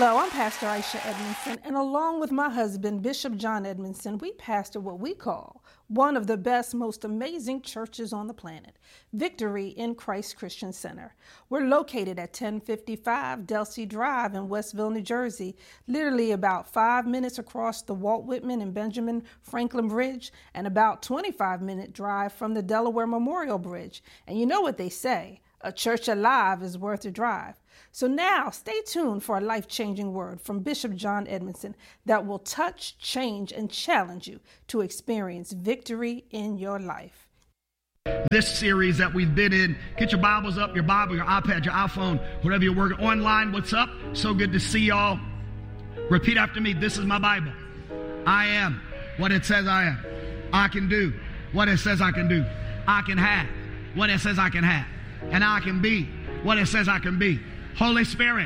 Hello, I'm Pastor Aisha Edmondson, and along with my husband, Bishop John Edmondson, we pastor what we call one of the best, most amazing churches on the planet, Victory in Christ Christian Center. We're located at 1055 Delsea Drive in Westville, New Jersey, literally about 5 minutes across the Walt Whitman and Benjamin Franklin Bridge, and about 25-minute drive from the Delaware Memorial Bridge. And you know what they say, a church alive is worth a drive. So now, stay tuned for a life-changing word from Bishop John Edmondson that will touch, change, and challenge you to experience victory in your life. This series that we've been in, get your Bibles up, your Bible, your iPad, your iPhone, whatever you're working online. What's up? So good to see y'all. Repeat after me. This is my Bible. I am what it says I am. I can do what it says I can do. I can have what it says I can have. And I can be what it says I can be. Holy Spirit,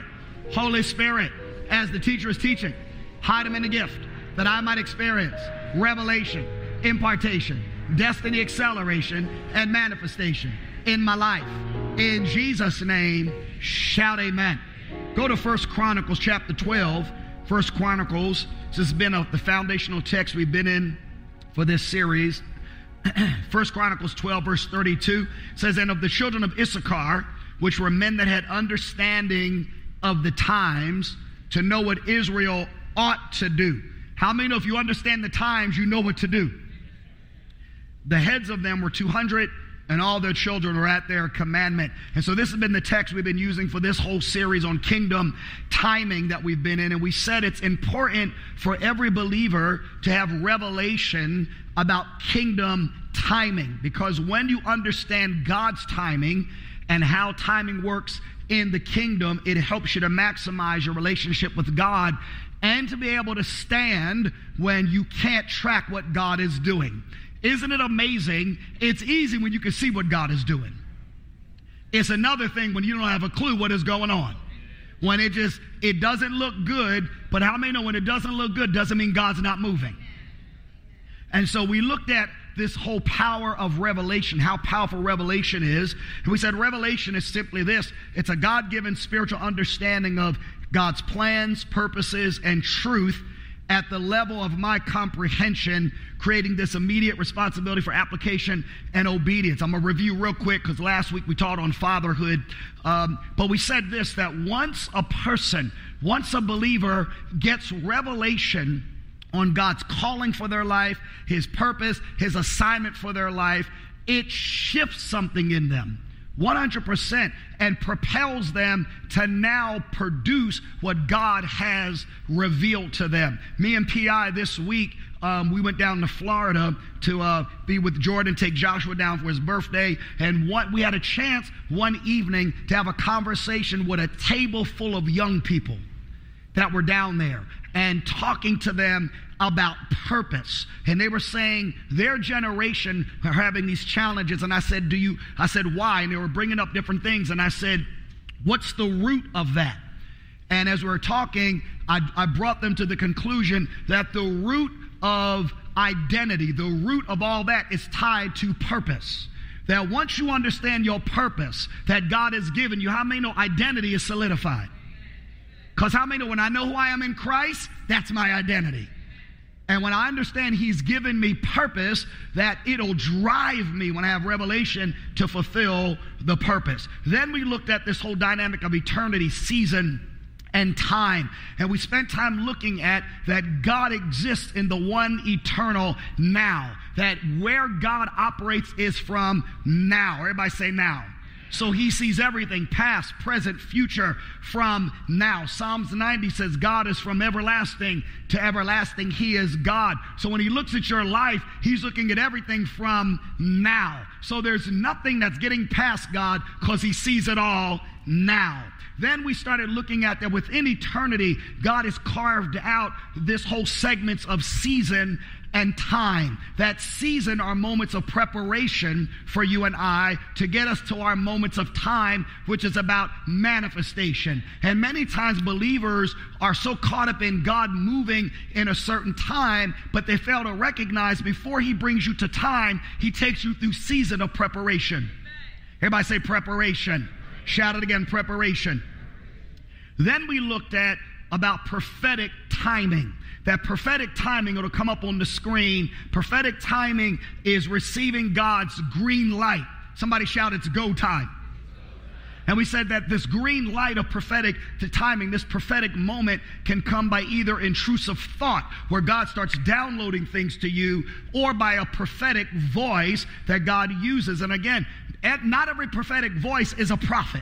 as the teacher is teaching, hide him in the gift that I might experience revelation, impartation, destiny acceleration, and manifestation in my life. In Jesus' name, shout amen. Go to 1 Chronicles chapter 12. 1 Chronicles, this has been the foundational text we've been in for this series. 1 Chronicles 12 verse 32 says, and of the children of Issachar, which were men that had understanding of the times to know what Israel ought to do. How many know if you understand the times, you know what to do? The heads of them were 200, and all their children were at their commandment. And so this has been the text we've been using for this whole series on kingdom timing that we've been in. And we said it's important for every believer to have revelation about kingdom timing, because when you understand God's timing and how timing works in the kingdom, it helps you to maximize your relationship with God and to be able to stand when you can't track what God is doing. Isn't it amazing? It's easy when you can see what God is doing. It's another thing when you don't have a clue what is going on. When it doesn't look good, but how many know when it doesn't look good doesn't mean God's not moving? And so we looked at this whole power of revelation, how powerful revelation is. And we said revelation is simply this. It's a God-given spiritual understanding of God's plans, purposes, and truth at the level of my comprehension, creating this immediate responsibility for application and obedience. I'm going to review real quick because last week we taught on fatherhood. But we said this, that once a believer gets revelation on God's calling for their life, his purpose, his assignment for their life, it shifts something in them 100% and propels them to now produce what God has revealed to them. Me and P.I. this week, we went down to Florida to be with Jordan, take Joshua down for his birthday, and we had a chance one evening to have a conversation with a table full of young people that were down there and talking to them about purpose. And they were saying their generation are having these challenges. And I said, why? And they were bringing up different things. And I said, what's the root of that? And as we were talking, I brought them to the conclusion that the root of identity, the root of all that is tied to purpose. That once you understand your purpose that God has given you, how many know identity is solidified? Because how many know when I know who I am in Christ, that's my identity. And when I understand he's given me purpose, that it'll drive me when I have revelation to fulfill the purpose. Then we looked at this whole dynamic of eternity, season, and time. And we spent time looking at that God exists in the one eternal now. That where God operates is from now. Everybody say now. So he sees everything, past, present, future, from now. Psalms 90 says God is from everlasting to everlasting. He is God. So when he looks at your life, he's looking at everything from now. So there's nothing that's getting past God because he sees it all now. Then we started looking at that within eternity, God has carved out this whole segments of season and time. That season are moments of preparation for you and I to get us to our moments of time, which is about manifestation. And many times believers are so caught up in God moving in a certain time, but they fail to recognize before he brings you to time, he takes you through season of preparation. Everybody say preparation. Shout it again, preparation. Then we looked at about prophetic timing. That prophetic timing, it'll come up on the screen. Prophetic timing is receiving God's green light. Somebody shout, it's go time. And we said that this green light of prophetic timing, this prophetic moment, can come by either intrusive thought, where God starts downloading things to you, or by a prophetic voice that God uses. And again, not every prophetic voice is a prophet.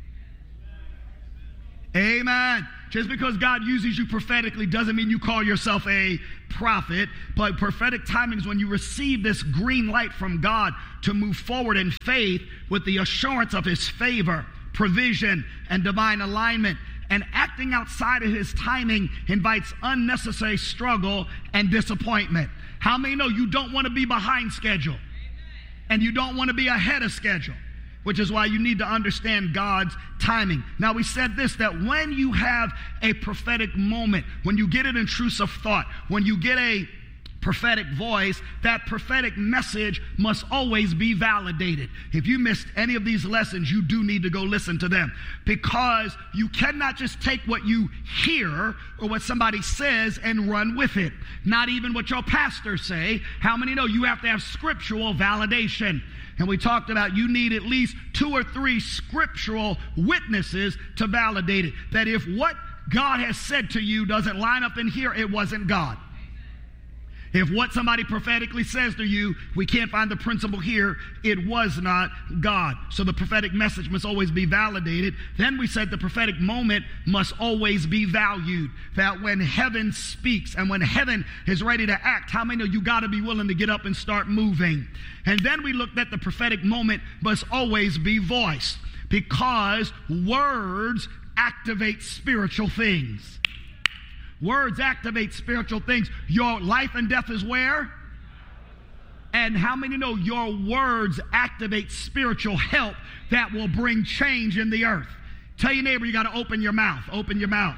Amen. Just because God uses you prophetically doesn't mean you call yourself a prophet. But prophetic timing is when you receive this green light from God to move forward in faith with the assurance of his favor, provision, and divine alignment. And acting outside of his timing invites unnecessary struggle and disappointment. How many know you don't want to be behind schedule? And you don't want to be ahead of schedule, which is why you need to understand God's timing. Now, we said this, that when you have a prophetic moment, when you get an intrusive thought, when you get a prophetic voice, that prophetic message must always be validated. If you missed any of these lessons, you do need to go listen to them, because you cannot just take what you hear or what somebody says and run with it. Not even what your pastors say. How many know you have to have scriptural validation? And we talked about you need at least 2 or 3 scriptural witnesses to validate it. That if what God has said to you doesn't line up in here, it wasn't God. If what somebody prophetically says to you, we can't find the principle here, it was not God. So the prophetic message must always be validated. Then we said the prophetic moment must always be valued. That when heaven speaks and when heaven is ready to act, how many know you got to be willing to get up and start moving? And then we looked at the prophetic moment must always be voiced, because words activate spiritual things. Words activate spiritual things. Your life and death is where? And how many know your words activate spiritual help that will bring change in the earth? Tell your neighbor you got to open your mouth. Open your mouth.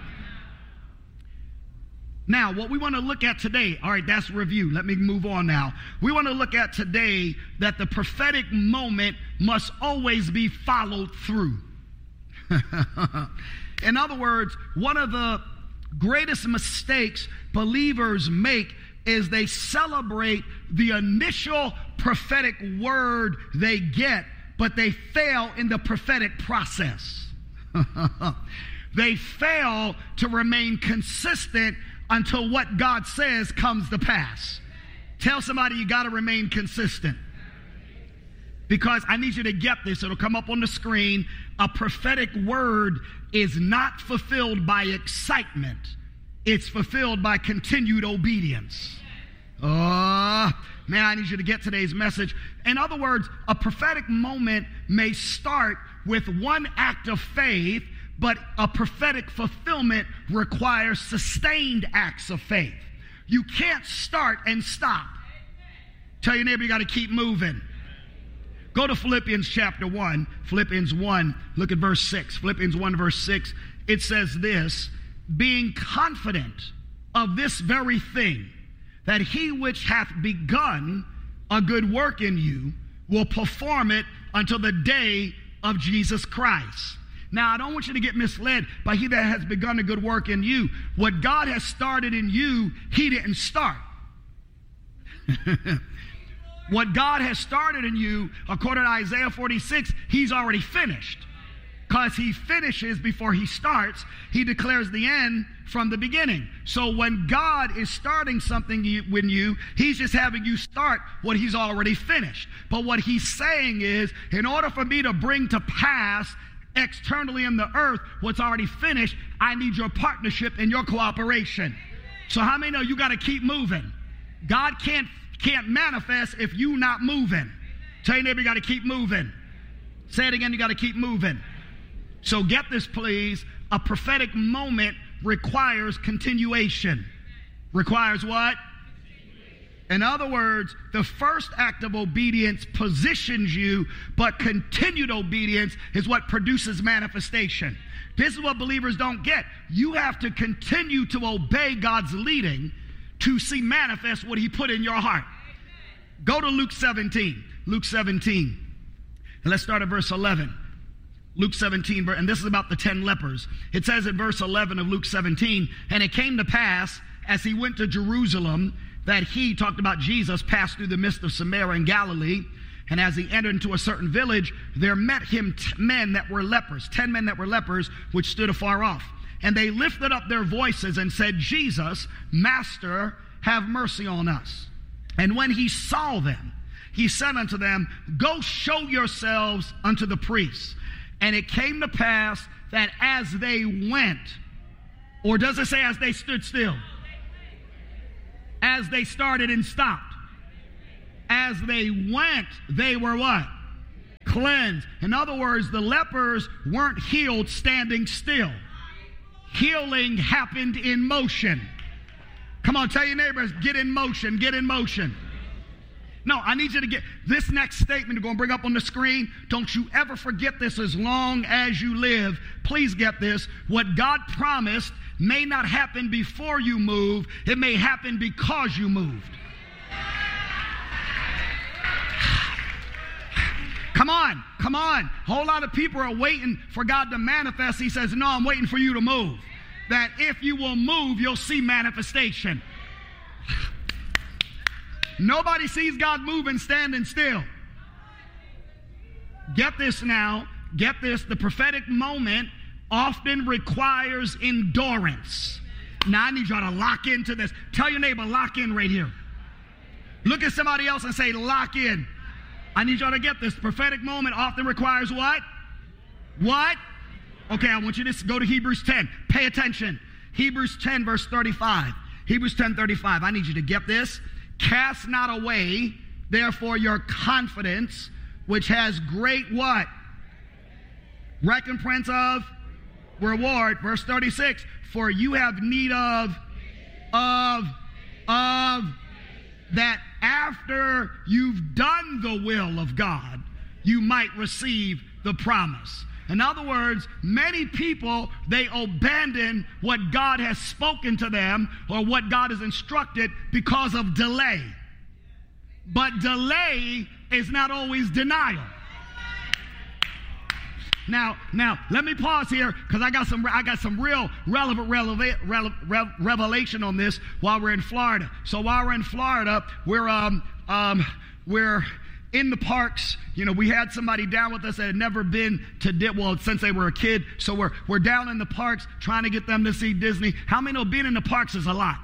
Now, what we want to look at today, all right, that's review. Let me move on now. We want to look at today that the prophetic moment must always be followed through. In other words, one of the greatest mistakes believers make is they celebrate the initial prophetic word they get, but they fail in the prophetic process. They fail to remain consistent until what God says comes to pass. Tell somebody you got to remain consistent. Because I need you to get this. It'll come up on the screen. A prophetic word is not fulfilled by excitement. It's fulfilled by continued obedience. Man, I need you to get today's message. In other words, a prophetic moment may start with one act of faith, but a prophetic fulfillment requires sustained acts of faith. You can't start and stop. Tell your neighbor you got to keep moving. Go to Philippians chapter 1. Philippians 1, look at verse 6. Philippians 1 verse 6. It says this, being confident of this very thing, that he which hath begun a good work in you will perform it until the day of Jesus Christ. Now, I don't want you to get misled by he that has begun a good work in you. What God has started in you, he didn't start. What God has started in you, according to Isaiah 46, he's already finished. Because he finishes before he starts, he declares the end from the beginning. So when God is starting something with you, he's just having you start what he's already finished. But what he's saying is, in order for me to bring to pass externally in the earth what's already finished, I need your partnership and your cooperation. So how many know you got to keep moving? God can't manifest if you not moving. Tell your neighbor you got to keep moving. Say it again, you got to keep moving. So get this, please. A prophetic moment requires continuation. Requires what? In other words, the first act of obedience positions you, but continued obedience is what produces manifestation. This is what believers don't get. You have to continue to obey God's leading to see manifest what he put in your heart. Go to Luke 17. Luke 17. And let's start at verse 11. Luke 17, and this is about the 10 lepers. It says in verse 11 of Luke 17, and it came to pass as he went to Jerusalem that he, talked about Jesus, passed through the midst of Samaria and Galilee. And as he entered into a certain village, there met him 10 men that were lepers, which stood afar off. And they lifted up their voices and said, Jesus, Master, have mercy on us. And when he saw them, he said unto them, go show yourselves unto the priests. And it came to pass that as they went, or does it say as they stood still? As they started and stopped. As they went, they were what? Cleansed. In other words, the lepers weren't healed standing still. Healing happened in motion. Come on, tell your neighbors, get in motion, get in motion. No, I need you to get this next statement we're going to bring up on the screen. Don't you ever forget this as long as you live. Please get this. What God promised may not happen before you move. It may happen because you moved. Come on, come on. A whole lot of people are waiting for God to manifest. He says, no, I'm waiting for you to move. That if you will move, you'll see manifestation. Nobody sees God moving, standing still. Get this now. Get this. The prophetic moment often requires endurance. Now, I need y'all to lock into this. Tell your neighbor, lock in right here. Look at somebody else and say, lock in. I need y'all to get this. Prophetic moment often requires what? What? Okay, I want you to go to Hebrews 10. Pay attention. Hebrews 10, verse 35. Hebrews 10:35. I need you to get this. Cast not away, therefore, your confidence, which has great what? Recompense of reward. Verse 36. For you have need of that after you've done the will of God, you might receive the promise. In other words, many people, they abandon what God has spoken to them or what God has instructed because of delay. But delay is not always denial. Now, let me pause here because I got some real relevant revelation on this while we're in Florida. So while we're in Florida, we're in the parks. You know, we had somebody down with us that had never been to since they were a kid. So we're down in the parks trying to get them to see Disney. How many know being in the parks is a lot?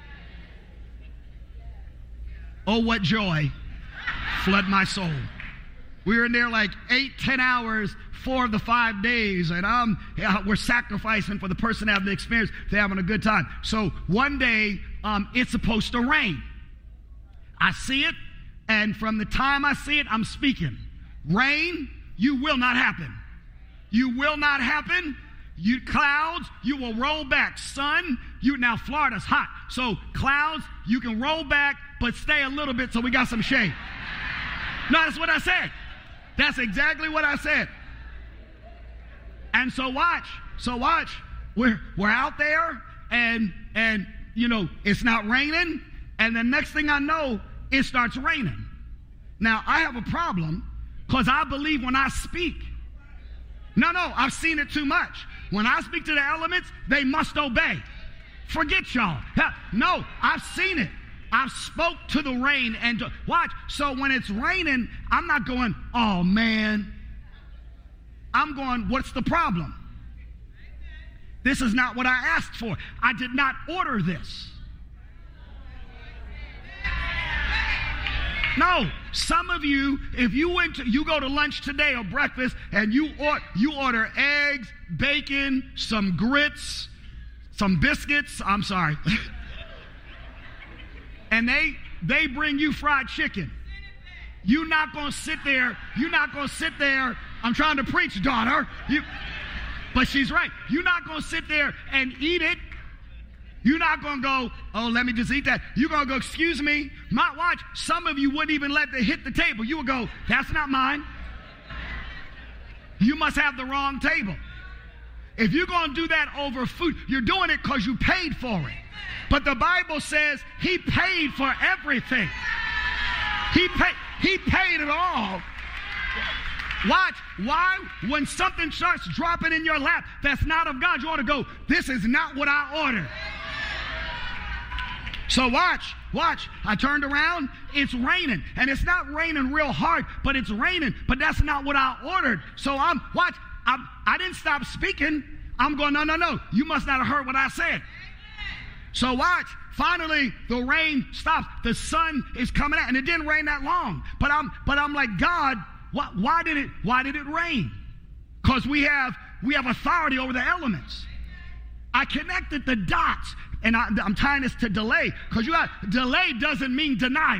Oh, what joy flood my soul. We were in there like 8-10 hours, 4 of the 5 days, and we're sacrificing for the person having the experience. They're having a good time. So one day, it's supposed to rain. I see it, and from the time I see it, I'm speaking. Rain, you will not happen. You will not happen. You clouds, you will roll back. Sun, now Florida's hot. So clouds, you can roll back, but stay a little bit so we got some shade. No, that's what I said. That's exactly what I said. And so watch. We're out there and you know, it's not raining, and the next thing I know, it starts raining. Now, I have a problem because I believe when I speak. No, I've seen it too much. When I speak to the elements, they must obey. Forget y'all. No, I've seen it. I've spoke to the rain and watch. So when it's raining, I'm not going, oh man. I'm going, what's the problem? This is not what I asked for. I did not order this. No, some of you, if you go to lunch today or breakfast and you order eggs, bacon, some grits, some biscuits, I'm sorry. And they bring you fried chicken. You're not going to sit there. I'm trying to preach, daughter. But she's right. You're not going to sit there and eat it. You're not going to go, oh, let me just eat that. You're going to go, excuse me. Watch, some of you wouldn't even let it hit the table. You would go, that's not mine. You must have the wrong table. If you're going to do that over food, you're doing it because you paid for it. But the Bible says he paid for everything. He paid it all. Watch. Why? When something starts dropping in your lap that's not of God, you ought to go, this is not what I ordered. So watch. I turned around, it's raining. And it's not raining real hard, but it's raining. But that's not what I ordered. So I didn't stop speaking. I'm going, no. You must not have heard what I said. So watch. Finally, the rain stops. The sun is coming out. And it didn't rain that long. But I'm like, God, why did it rain? Because we have authority over the elements. I connected the dots. And I'm tying this to delay, because delay doesn't mean denial.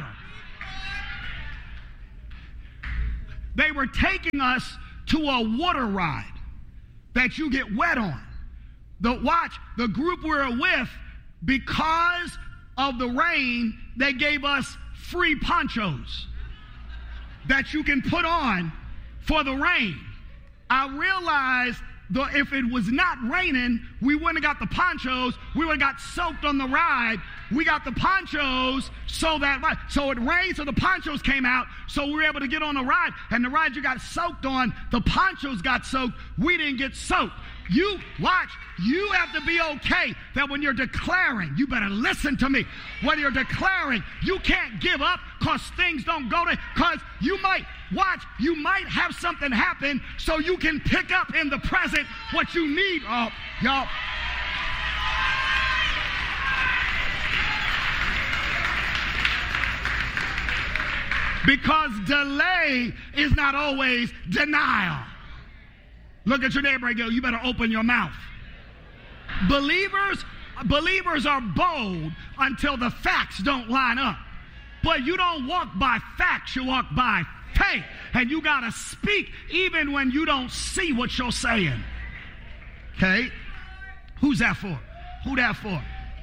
They were taking us to a water ride that you get wet on. The group we were with, because of the rain, they gave us free ponchos that you can put on for the rain. I realized if it was not raining, we wouldn't have got the ponchos. We would have got soaked on the ride. We got the ponchos so it rained, so the ponchos came out, so we were able to get on the ride. And the ride you got soaked on, the ponchos got soaked. We didn't get soaked. You have to be okay that when you're declaring, you better listen to me. When you're declaring, you can't give up because things don't go to, because you might have something happen so you can pick up in the present what you need. Oh, y'all. Because delay is not always denial. Look at your neighbor and go, you better open your mouth. Believers are bold until the facts don't line up. But you don't walk by facts, you walk by faith. And you got to speak even when you don't see what you're saying. Okay? Who's that for? Who that for?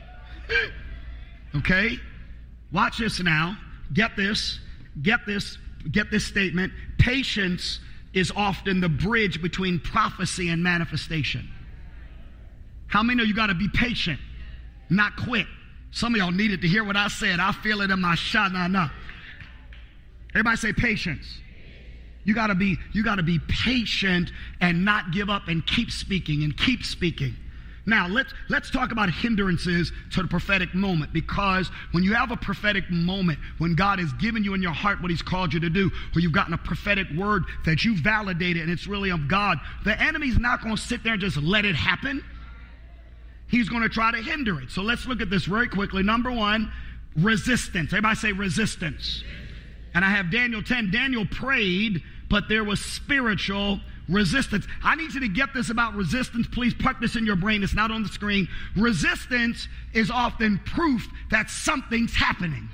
Okay? Watch this now. Get this statement. Patience is often the bridge between prophecy and manifestation. How many know you got to be patient, not quick? Some of y'all needed to hear what I said. I feel it in my shana. Everybody say patience. You got to be patient and not give up and keep speaking and keep speaking. Now, let's talk about hindrances to the prophetic moment, because when you have a prophetic moment, when God has given you in your heart what he's called you to do, or you've gotten a prophetic word that you validated and it's really of God, the enemy's not going to sit there and just let it happen. He's going to try to hinder it. So let's look at this very quickly. Number one, resistance. Everybody say resistance. And I have Daniel 10. Daniel prayed, but there was spiritual resistance. I need you to get this about resistance. Please put this in your brain. It's not on the screen. Resistance is often proof that something's happening.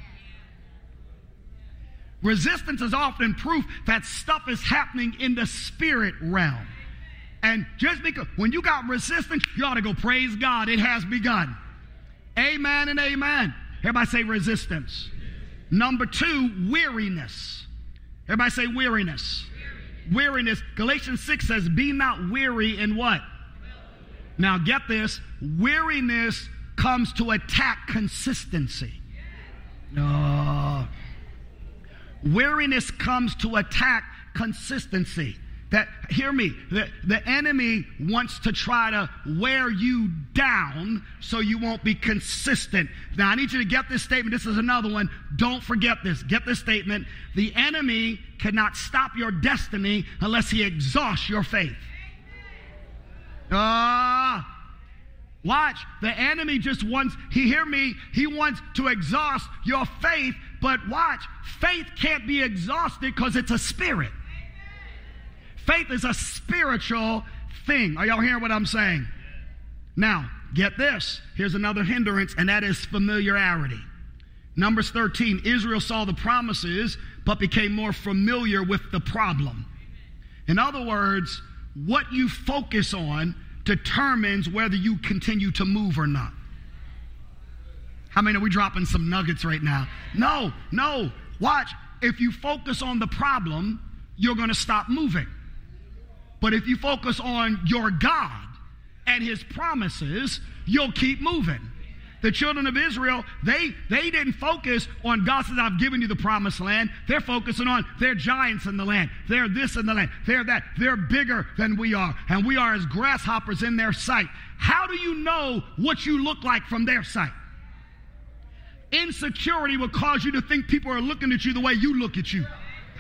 Resistance is often proof that stuff is happening in the spirit realm. And just because when you got resistance, you ought to go, praise God, it has begun. Amen and amen. Everybody say resistance. Number two, weariness. Everybody say weariness. Weariness. Galatians 6 says, be not weary in what? Now get this. Weariness comes to attack consistency. Weariness comes to attack consistency. Hear me, the enemy wants to try to wear you down so you won't be consistent. Now, I need you to get this statement. This is another one. Don't forget this. Get this statement. The enemy cannot stop your destiny unless he exhausts your faith. Watch. The enemy just wants, he wants to exhaust your faith, but watch, faith can't be exhausted because it's a spirit. Faith is a spiritual thing. Are y'all hearing what I'm saying? Now, get this. Here's another hindrance, and that is familiarity. Numbers 13, Israel saw the promises, but became more familiar with the problem. In other words, what you focus on determines whether you continue to move or not. How many are we dropping some nuggets right now? No. Watch. If you focus on the problem, you're going to stop moving. But if you focus on your God and his promises, you'll keep moving. The children of Israel, they didn't focus on God says, I've given you the promised land. They're focusing on they're giants in the land. They're this in the land. They're that. They're bigger than we are. And we are as grasshoppers in their sight. How do you know what you look like from their sight? Insecurity will cause you to think people are looking at you the way you look at you.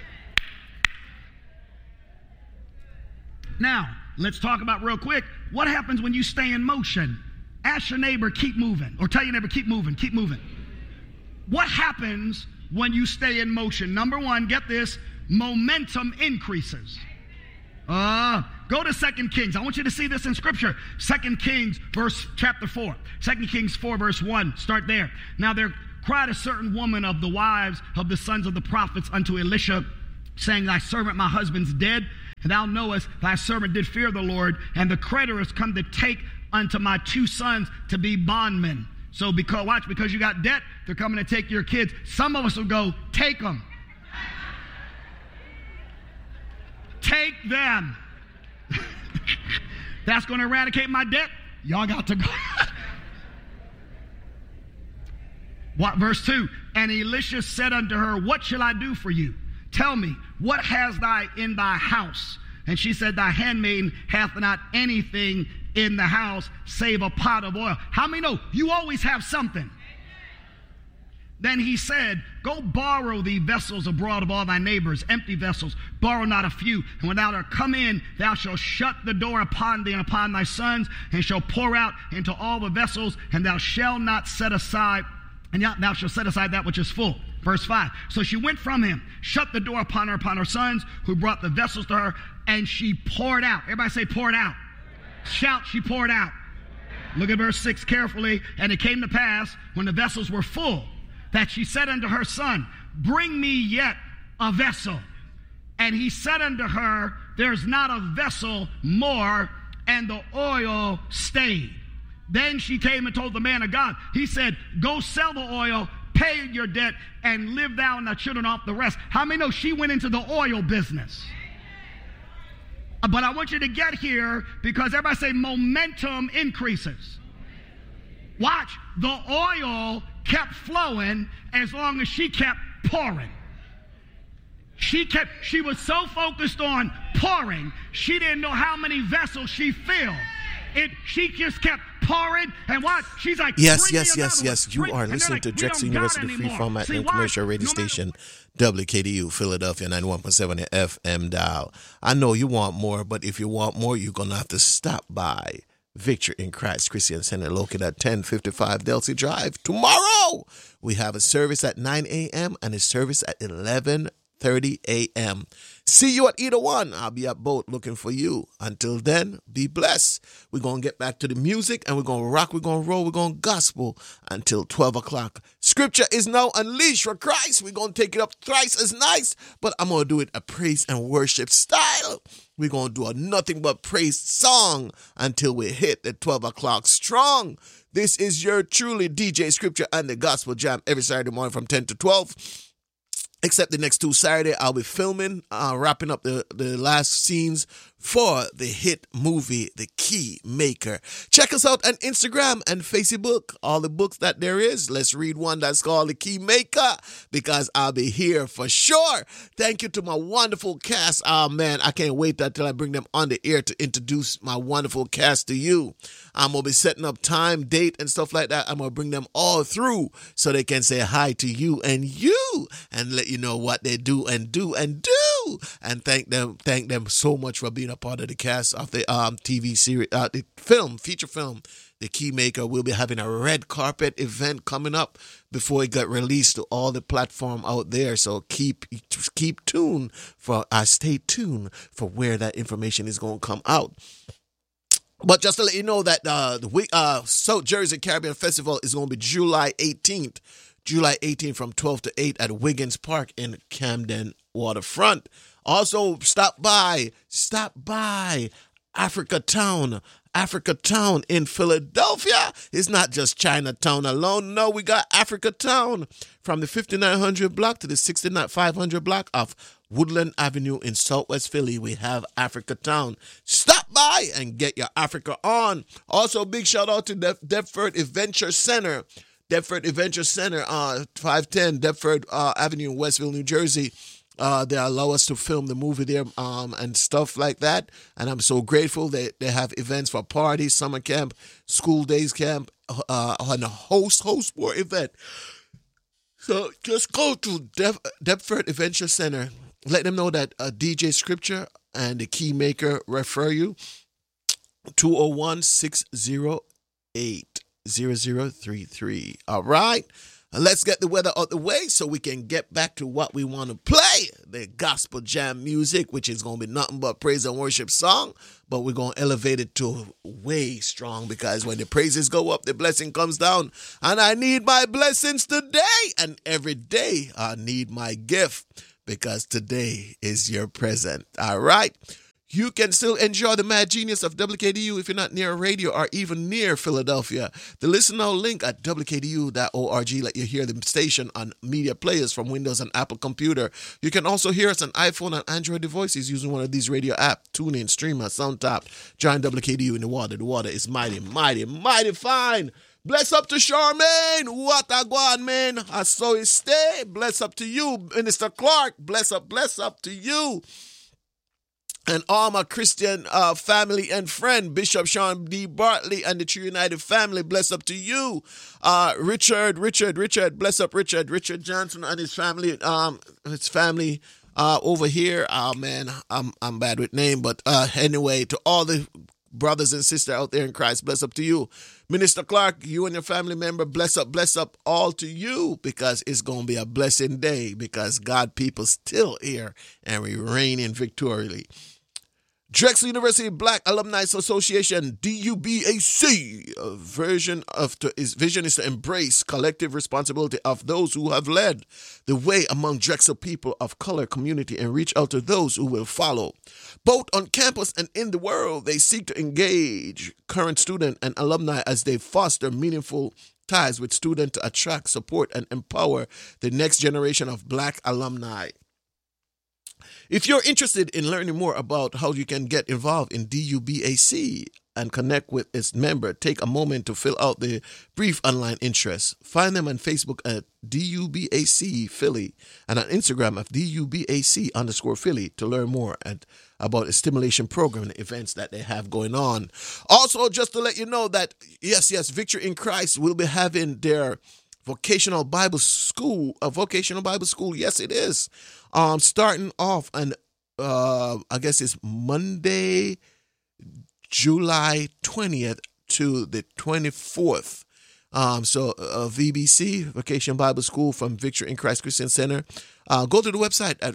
Now, let's talk about real quick, what happens when you stay in motion? Ask your neighbor, keep moving. Or tell your neighbor, keep moving, keep moving. What happens when you stay in motion? Number one, get this, momentum increases. Go to 2 Kings. I want you to see this in Scripture. 2 Kings, chapter 4. 2 Kings 4, verse 1. Start there. Now there cried a certain woman of the wives of the sons of the prophets unto Elisha, saying, Thy servant, my husband's dead, and thou knowest thy servant did fear the Lord, and the creditors come to take unto my 2 sons to be bondmen. So because you got debt, they're coming to take your kids. Some of us will go, take them. Take them. That's going to eradicate my debt? Y'all got to go. What, verse 2, and Elisha said unto her, What shall I do for you? Tell me, what hast thou in thy house? And she said, Thy handmaid hath not anything in the house save a pot of oil. How many know you always have something? Then he said, Go borrow thee vessels abroad of all thy neighbors, empty vessels, borrow not a few. And when thou art come in, thou shalt shut the door upon thee and upon thy sons, and shalt pour out into all the vessels, and thou shalt not set aside, and thou shalt set aside that which is full. Verse 5. So she went from him, shut the door upon her sons, who brought the vessels to her, and she poured out. Everybody say, poured out. Shout, she poured out. Look at verse 6 carefully. And it came to pass, when the vessels were full, that she said unto her son, Bring me yet a vessel. And he said unto her, There's not a vessel more, and the oil stayed. Then she came and told the man of God. He said, Go sell the oil, pay your debt, and live thou and thy children off the rest. How many know she went into the oil business? But I want you to get here because everybody say momentum increases. Watch, the oil kept flowing as long as she kept pouring. She was so focused on pouring, she didn't know how many vessels she filled. She just kept pouring, and what? She's like, yes. You are listening to Drexel University Free Format and Commercial Radio Station, WKDU, Philadelphia, 91.7 FM dial. I know you want more, but if you want more, you're going to have to stop by Victory in Christ Christian Center, located at 1055 Delsey Drive. Tomorrow, we have a service at 9 a.m. and a service at 11:30 a.m. See you at either one. I'll be at both looking for you. Until then, be blessed. We're going to get back to the music and we're going to rock, we're going to roll, we're going to gospel until 12 o'clock. Scripture is now unleashed for Christ. We're going to take it up thrice as nice, but I'm going to do it a praise and worship style. We're going to do a nothing but praise song until we hit the 12 o'clock strong. This is your truly DJ Scripture and the Gospel Jam every Saturday morning from 10 to 12. Except the next 2 Saturdays, I'll be filming, wrapping up the last scenes for the hit movie, The Key Maker. Check us out on Instagram and Facebook. All the books that there is. Let's read one that's called The Key Maker because I'll be here for sure. Thank you to my wonderful cast. Oh, man, I can't wait until I bring them on the air to introduce my wonderful cast to you. I'm going to be setting up time, date, and stuff like that. I'm going to bring them all through so they can say hi to you and let you know what they do and do. And thank them so much for being a part of the cast of the TV series, the feature film, The Key Maker. We'll be having a red carpet event coming up before it got released to all the platform out there. So keep tuned stay tuned for where that information is going to come out. But just to let you know that the South Jersey Caribbean Festival is going to be July 18th from 12 to 8 at Wiggins Park in Camden Waterfront. Also, stop by Africa Town. Africa Town in Philadelphia. It's not just Chinatown alone. No, we got Africa Town from the 5900 block to the 6500 block of Woodland Avenue in Southwest Philly. We have Africa Town. Stop by and get your Africa on. Also, big shout out to Deptford Adventure Center. Deptford Adventure Center, 510 Deptford Avenue in Westville, New Jersey. They allow us to film the movie there and stuff like that. And I'm so grateful that they have events for parties, summer camp, school days camp, and a host more event. So just go to Deptford Adventure Center. Let them know that DJ Scripture and the Keymaker refer you. 201-608-0033. All right. Let's get the weather out the way so we can get back to what we want to play. The gospel jam music, which is going to be nothing but praise and worship song. But we're going to elevate it to way strong, because when the praises go up, the blessing comes down. And I need my blessings today. And every day I need my gift, because today is your present. All right. You can still enjoy the mad genius of WKDU if you're not near a radio or even near Philadelphia. The listen now link at wkdu.org let you hear the station on media players from Windows and Apple computer. You can also hear us on iPhone and Android devices using one of these radio apps. TuneIn, Streamer, SoundTap. Join WKDU in the water. The water is mighty, mighty, mighty fine. Bless up to Charmaine. What a guan, man. I saw it stay. Bless up to you, Minister Clark. Bless up to you. And all my Christian family and friend, Bishop Sean D. Bartley and the True United family, bless up to you. Richard, bless up Richard Johnson and his family over here. Oh man, I'm bad with name, but anyway, to all the brothers and sisters out there in Christ, bless up to you. Minister Clark, you and your family member, bless up all to you, because it's going to be a blessing day, because God people still here and we reign victoriously. Drexel University Black Alumni Association, DUBAC, its vision is to embrace collective responsibility of those who have led the way among Drexel people of color community and reach out to those who will follow. Both on campus and in the world, they seek to engage current student and alumni as they foster meaningful ties with students to attract, support, and empower the next generation of Black alumni. If you're interested in learning more about how you can get involved in DUBAC and connect with its member, take a moment to fill out the brief online interest. Find them on Facebook at DUBAC Philly and on Instagram at DUBAC_Philly to learn more about the stimulation program and events that they have going on. Also, just to let you know that, yes, Victory in Christ will be having their vocational Bible school. Yes, it is. Starting off on, I guess it's Monday, July 20th to the 24th. So VBC, Vacation Bible School from Victory in Christ Christian Center. Go to the website at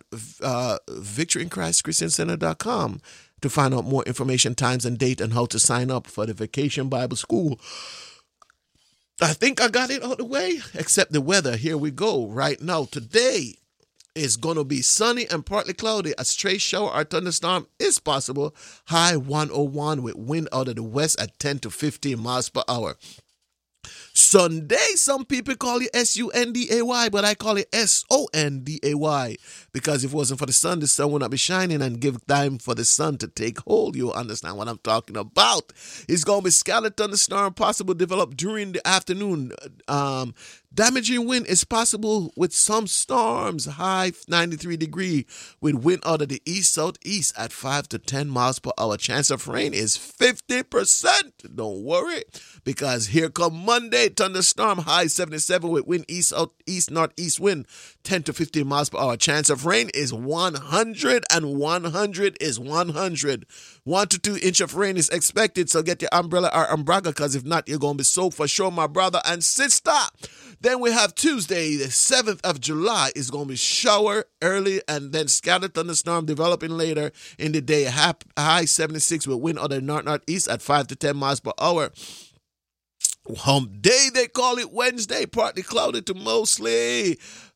victoryinChristChristiancenter.com to find out more information, times and date, and how to sign up for the Vacation Bible School. I think I got it out of the way, except the weather. Here we go right now. Today is going to be sunny and partly cloudy. A stray shower or thunderstorm is possible. High 101 with wind out of the west at 10 to 15 miles per hour. Sunday, some people call it Sunday, but I call it Sonday, because if it wasn't for the sun would not be shining and give time for the sun to take hold. You understand what I'm talking about. It's going to be scattered thunderstorm possible develop during the afternoon. Damaging wind is possible with some storms, high 93 degree with wind out of the east-southeast at 5 to 10 miles per hour. Chance of rain is 50%. Don't worry, because here come Monday, thunderstorm, high 77 with wind east-southeast, northeast wind, 10 to 15 miles per hour. Chance of rain is 100, and 100 is 100. 1 to 2 inch of rain is expected, so get your umbrella or umbrella, because if not, you're going to be soaked for sure, my brother and sister. Then we have Tuesday, the 7th of July, is going to be shower early and then scattered thunderstorm developing later in the day. High 76 with wind out of the northeast at 5 to 10 miles per hour. Hump day, they call it Wednesday, partly cloudy to mostly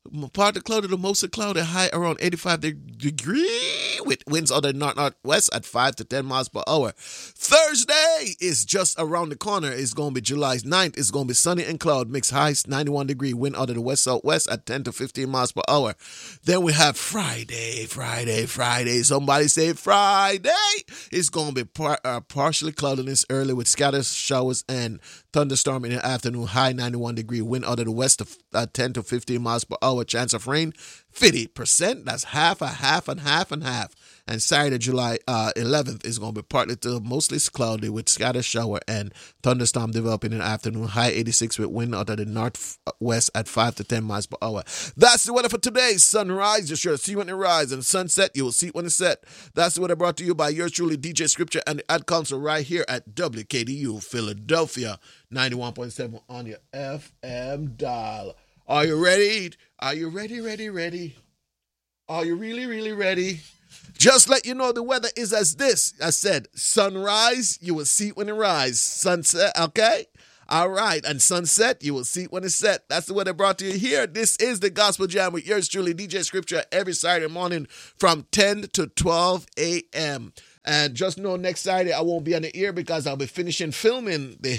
Partly cloudy to mostly cloudy, high around 85 degrees with winds out of northwest at 5 to 10 miles per hour. Thursday is just around the corner. It's going to be July 9th. It's going to be sunny and cloud, mixed highs 91 degree, wind out of the west-southwest at 10 to 15 miles per hour. Then we have Friday. Somebody say Friday. It's going to be partially cloudiness early with scattered showers and thunderstorm in the afternoon, high 91 degree, wind out of the west of 10 to 15 miles per hour. Chance of rain 50%. That's half, a half, and half and half. And Saturday, July 11th is going to be partly to mostly cloudy with scattered shower and thunderstorm developing in the afternoon. High 86 with wind out of the northwest at 5 to 10 miles per hour. That's the weather for today. Sunrise, you're sure to see when it rises. And sunset, you will see when it's set. That's the weather brought to you by yours truly, DJ Scripture and the Ad Council right here at WKDU Philadelphia 91.7 on your FM dial. Are you ready? Are you ready? Are you really ready? Just let you know the weather is as this. I said, sunrise, you will see it when it rises. Sunset, okay? All right. And sunset, you will see it when it's set. That's the weather brought to you here. This is the Gospel Jam with yours truly, DJ Scripture, every Saturday morning from 10 to 12 a.m. And just know next Saturday I won't be on the air because I'll be finishing filming the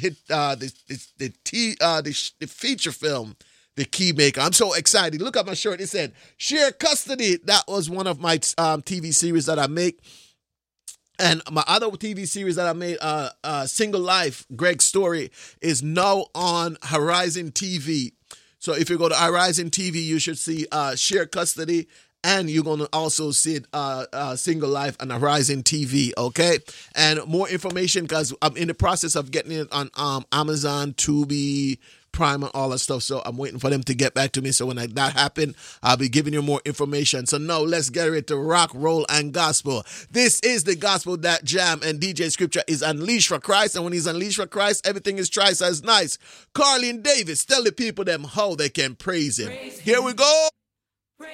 feature film, The Keymaker. I'm so excited. Look at my shirt. It said, Share Custody. That was one of my TV series that I make. And my other TV series that I made, Single Life, Greg's Story, is now on Horizon TV. So if you go to Horizon TV, you should see Share Custody. And you're going to also see Single Life on Horizon TV, okay? And more information, because I'm in the process of getting it on Amazon, Tubi, Prime, and all that stuff. So I'm waiting for them to get back to me. So when that happens, I'll be giving you more information. So now let's get ready to rock, roll, and gospel. This is the Gospel That Jam, and DJ Scripture is unleashed for Christ. And when he's unleashed for Christ, everything is twice as nice. Carlene Davis, tell the people them how they can praise him. Here we go.